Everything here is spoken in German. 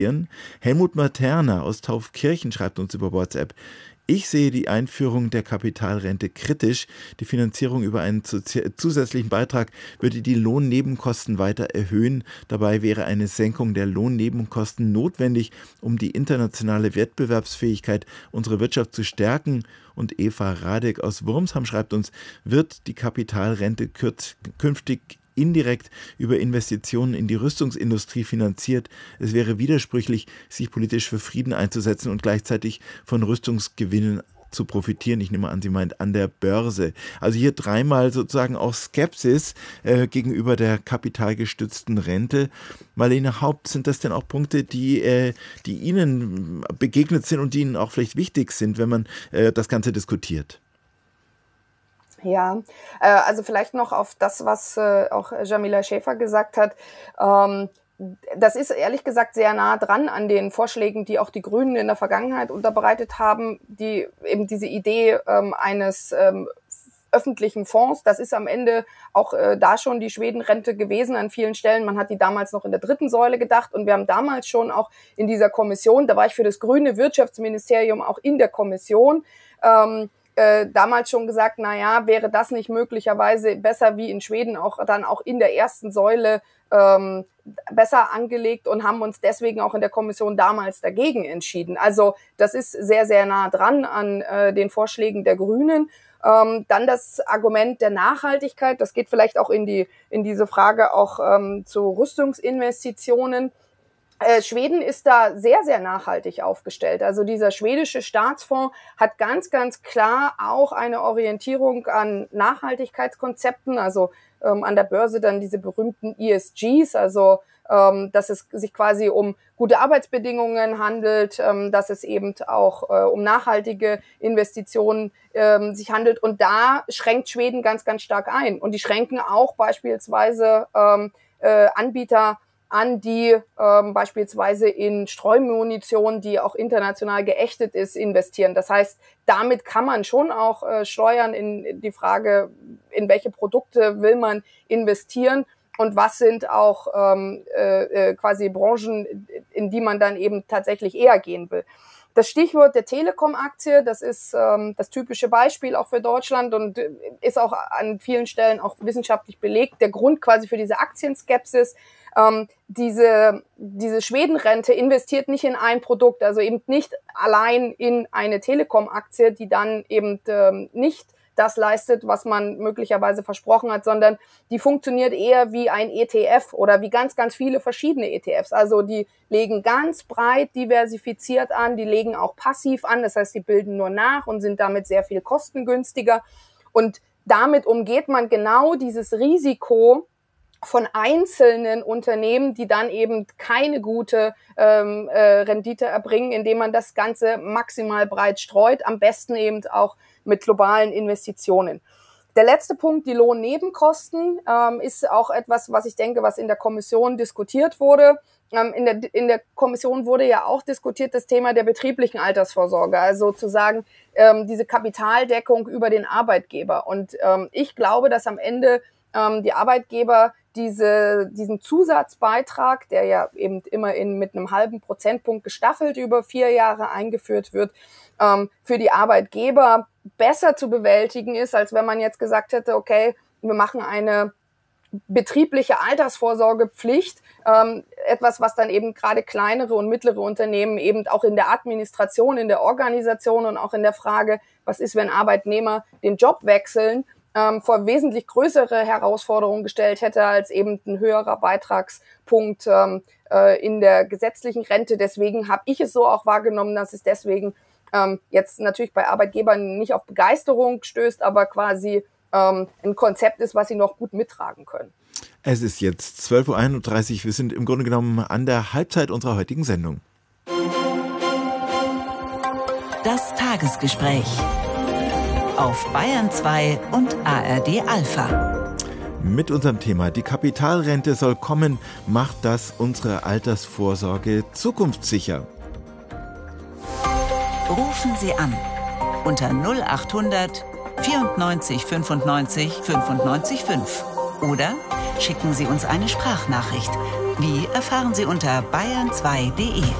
Helmut Materna aus Taufkirchen schreibt uns über WhatsApp: Ich sehe die Einführung der Kapitalrente kritisch. Die Finanzierung über einen zusätzlichen Beitrag würde die Lohnnebenkosten weiter erhöhen. Dabei wäre eine Senkung der Lohnnebenkosten notwendig, um die internationale Wettbewerbsfähigkeit unserer Wirtschaft zu stärken. Und Eva Radek aus Wurmsham schreibt uns: Wird die Kapitalrente künftig indirekt über Investitionen in die Rüstungsindustrie finanziert? Es wäre widersprüchlich, sich politisch für Frieden einzusetzen und gleichzeitig von Rüstungsgewinnen zu profitieren. Ich nehme an, sie meint an der Börse. Also hier dreimal sozusagen auch Skepsis gegenüber der kapitalgestützten Rente. Marlene Haupt, sind das denn auch Punkte, die Ihnen begegnet sind und die Ihnen auch vielleicht wichtig sind, wenn man das Ganze diskutiert? Ja, also vielleicht noch auf das, was auch Jamila Schäfer gesagt hat. Das ist ehrlich gesagt sehr nah dran an den Vorschlägen, die auch die Grünen in der Vergangenheit unterbreitet haben, die eben diese Idee eines öffentlichen Fonds, das ist am Ende auch da schon die Schwedenrente gewesen an vielen Stellen. Man hat die damals noch in der dritten Säule gedacht und wir haben damals schon auch in dieser Kommission, da war ich für das grüne Wirtschaftsministerium auch in der Kommission, damals schon gesagt, wäre das nicht möglicherweise besser wie in Schweden auch dann auch in der ersten Säule besser angelegt und haben uns deswegen auch in der Kommission damals dagegen entschieden. Also das ist sehr, sehr nah dran an den Vorschlägen der Grünen. Dann das Argument der Nachhaltigkeit, das geht vielleicht auch in diese Frage auch zu Rüstungsinvestitionen. Schweden ist da sehr, sehr nachhaltig aufgestellt. Also dieser schwedische Staatsfonds hat ganz, ganz klar auch eine Orientierung an Nachhaltigkeitskonzepten, also an der Börse dann diese berühmten ESGs, also dass es sich quasi um gute Arbeitsbedingungen handelt, dass es eben auch um nachhaltige Investitionen sich handelt. Und da schränkt Schweden ganz, ganz stark ein. Und die schränken auch beispielsweise Anbieter an, die beispielsweise in Streumunition, die auch international geächtet ist, investieren. Das heißt, damit kann man schon auch steuern in die Frage, in welche Produkte will man investieren und was sind auch quasi Branchen, in die man dann eben tatsächlich eher gehen will. Das Stichwort der Telekom-Aktie, das ist das typische Beispiel auch für Deutschland und ist auch an vielen Stellen auch wissenschaftlich belegt. Der Grund quasi für diese Aktienskepsis, diese Schwedenrente investiert nicht in ein Produkt, also eben nicht allein in eine Telekom-Aktie, die dann eben nicht das leistet, was man möglicherweise versprochen hat, sondern die funktioniert eher wie ein ETF oder wie ganz, ganz viele verschiedene ETFs. Also die legen ganz breit diversifiziert an, die legen auch passiv an, das heißt, die bilden nur nach und sind damit sehr viel kostengünstiger. Und damit umgeht man genau dieses Risiko von einzelnen Unternehmen, die dann eben keine gute Rendite erbringen, indem man das Ganze maximal breit streut, am besten eben auch mit globalen Investitionen. Der letzte Punkt, die Lohnnebenkosten, ist auch etwas, was ich denke, was in der Kommission diskutiert wurde. In der Kommission wurde ja auch diskutiert das Thema der betrieblichen Altersvorsorge, also sozusagen diese Kapitaldeckung über den Arbeitgeber. Und ich glaube, dass am Ende die Arbeitgeber diesen Zusatzbeitrag, der ja eben immer mit einem halben Prozentpunkt gestaffelt über 4 Jahre eingeführt wird, für die Arbeitgeber besser zu bewältigen ist, als wenn man jetzt gesagt hätte, okay, wir machen eine betriebliche Altersvorsorgepflicht, etwas, was dann eben gerade kleinere und mittlere Unternehmen eben auch in der Administration, in der Organisation und auch in der Frage, was ist, wenn Arbeitnehmer den Job wechseln, vor wesentlich größere Herausforderungen gestellt hätte als eben ein höherer Beitragspunkt in der gesetzlichen Rente. Deswegen habe ich es so auch wahrgenommen, dass es deswegen jetzt natürlich bei Arbeitgebern nicht auf Begeisterung stößt, aber quasi ein Konzept ist, was sie noch gut mittragen können. Es ist jetzt 12.31 Uhr. Wir sind im Grunde genommen an der Halbzeit unserer heutigen Sendung. Das Tagesgespräch auf Bayern 2 und ARD Alpha. Mit unserem Thema: Die Kapitalrente soll kommen. Macht das unsere Altersvorsorge zukunftssicher? Rufen Sie an unter 0800 94 95 95 5 oder schicken Sie uns eine Sprachnachricht Wie erfahren Sie unter bayern2.de.